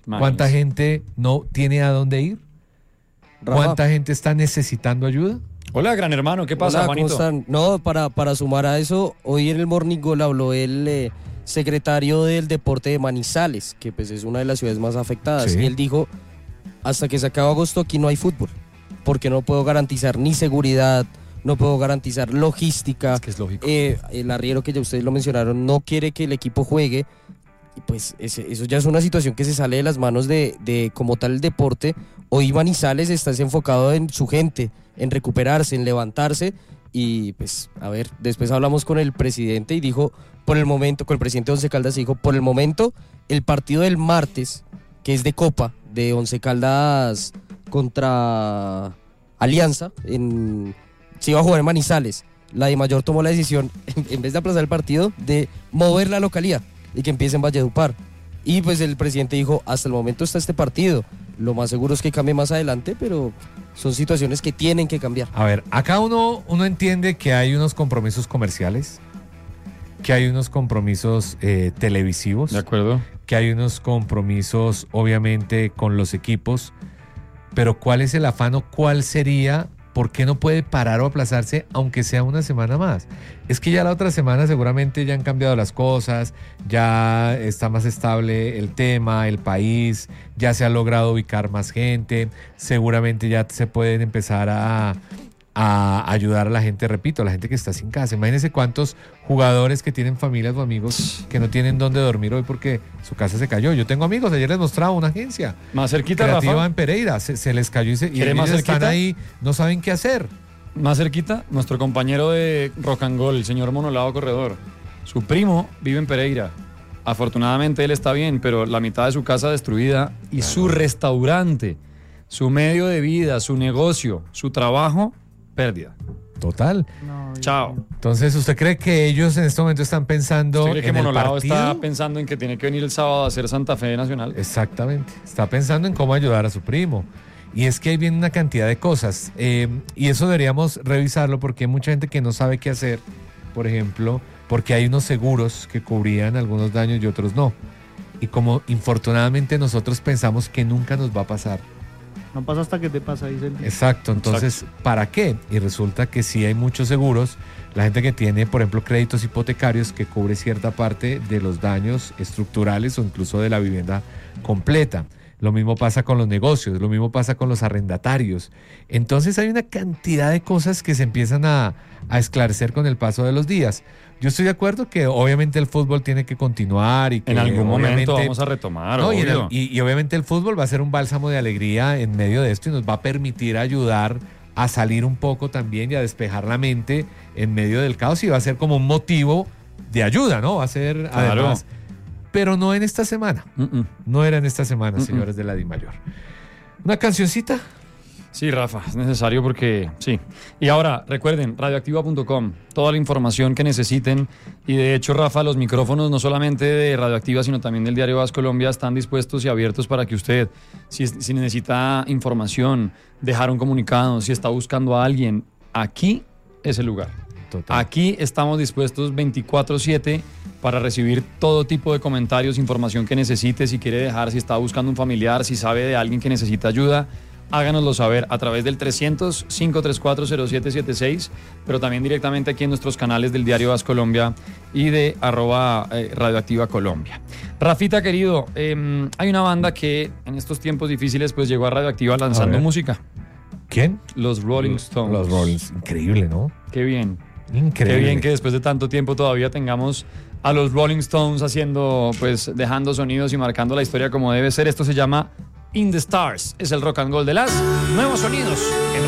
¿Cuánta gente no tiene a dónde ir? Rafa. ¿Cuánta gente está necesitando ayuda? Hola, gran hermano, ¿qué pasa, Hola, Juanito? ¿cómo están? No, para sumar a eso, hoy en el Morning Call habló el secretario del deporte de Manizales, que pues es una de las ciudades más afectadas. Sí. Y él dijo, hasta que se acabe agosto aquí no hay fútbol, porque no puedo garantizar ni seguridad, no puedo garantizar logística. Es que es lógico. El arriero que ya ustedes lo mencionaron no quiere que el equipo juegue. Y pues eso ya es una situación que se sale de las manos de como tal el deporte. Hoy Manizales está enfocado en su gente, en recuperarse, en levantarse. Y pues, a ver, después hablamos con el presidente y dijo, por el momento, con el presidente de Once Caldas, dijo, por el momento, el partido del martes, que es de Copa, de Once Caldas contra Alianza, se iba a jugar en Manizales. La DIMAYOR tomó la decisión, en vez de aplazar el partido, de mover la localidad y que empiece en Valledupar. Y pues el presidente dijo, hasta el momento está este partido, lo más seguro es que cambie más adelante, pero son situaciones que tienen que cambiar. A ver, acá uno entiende que hay unos compromisos comerciales, que hay unos compromisos televisivos, De acuerdo. que hay unos compromisos obviamente con los equipos, pero ¿cuál es el afán o cuál sería? ¿Por qué no puede parar o aplazarse aunque sea una semana más? Es que ya la otra semana seguramente ya han cambiado las cosas, ya está más estable el tema, el país, ya se ha logrado ubicar más gente, seguramente ya se pueden empezar a ayudar a la gente, repito, a la gente que está sin casa. Imagínense cuántos jugadores que tienen familias o amigos que no tienen dónde dormir hoy porque su casa se cayó. Yo tengo amigos, ayer les mostraba una agencia Más cerquita, creativa Rafa. en Pereira, se les cayó y ¿Quiere más ellos están cerquita? ahí, no saben qué hacer. Más cerquita, nuestro compañero de Rock and Roll, el señor Monolado Corredor. Su primo vive en Pereira. Afortunadamente él está bien, pero la mitad de su casa destruida y su restaurante, su medio de vida, su negocio, su trabajo, pérdida. Total. Chao. Entonces, ¿usted cree que ellos en este momento están pensando ¿Usted cree que en el Monolado partido? está pensando en que tiene que venir el sábado a hacer Santa Fe Nacional? Exactamente. Está pensando en cómo ayudar a su primo. Y es que ahí viene una cantidad de cosas. Y eso deberíamos revisarlo porque hay mucha gente que no sabe qué hacer. Por ejemplo, porque hay unos seguros que cubrían algunos daños y otros no. Y como infortunadamente nosotros pensamos que nunca nos va a pasar. No pasa hasta que te pasa, dice el... Exacto, entonces, ¿para qué? Y resulta que sí hay muchos seguros. La gente que tiene, por ejemplo, créditos hipotecarios que cubre cierta parte de los daños estructurales o incluso de la vivienda completa. Lo mismo pasa con los negocios, lo mismo pasa con los arrendatarios. Entonces hay una cantidad de cosas que se empiezan a esclarecer con el paso de los días. Yo estoy de acuerdo que obviamente el fútbol tiene que continuar y que En algún momento obviamente- vamos a retomar, No, obvio. y obviamente el fútbol va a ser un bálsamo de alegría en medio de esto y nos va a permitir ayudar a salir un poco también y a despejar la mente en medio del caos y va a ser como un motivo de ayuda, ¿no? Va a ser Claro. además, pero no en esta semana. No era en esta semana, Mm-mm. señores de la DIMAYOR. ¿Una cancioncita? Sí, Rafa, es necesario porque sí. Y ahora, recuerden, radioactiva.com, toda la información que necesiten. Y de hecho, Rafa, los micrófonos no solamente de Radioactiva, sino también del Diario Vas Colombia están dispuestos y abiertos para que usted, si necesita información, dejar un comunicado, si está buscando a alguien, aquí es el lugar. Total. Aquí estamos dispuestos 24/7 para recibir todo tipo de comentarios, información que necesite, si quiere dejar, si está buscando un familiar, si sabe de alguien que necesita ayuda, háganoslo saber a través del 300-534-0776, pero también directamente aquí en nuestros canales del Diario Vas Colombia y de @Radioactiva Colombia. Rafita, querido, hay una banda que en estos tiempos difíciles pues llegó a Radioactiva lanzando ver. música. ¿Quién? Los Rolling Stones. Los Rolling Stones. Increíble, ¿no? Qué bien. Increíble. Qué bien que después de tanto tiempo todavía tengamos a los Rolling Stones haciendo, pues, dejando sonidos y marcando la historia como debe ser. Esto se llama In the Stars. Es el rock and roll de las nuevos sonidos.